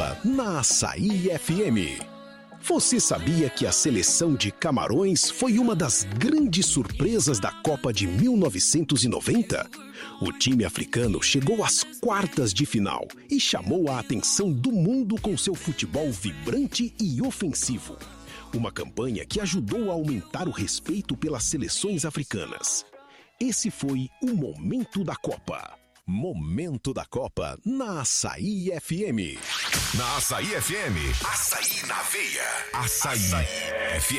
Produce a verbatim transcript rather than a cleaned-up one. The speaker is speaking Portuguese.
Copa na Açaí F M. Você sabia que a seleção de Camarões foi uma das grandes surpresas da Copa de mil novecentos e noventa? O time africano chegou às quartas de final e chamou a atenção do mundo com seu futebol vibrante e ofensivo. Uma campanha que ajudou a aumentar o respeito pelas seleções africanas. Esse foi o Momento da Copa. Momento da Copa na Açaí F M. Na Açaí F M. Açaí na veia. Açaí, Açaí F M.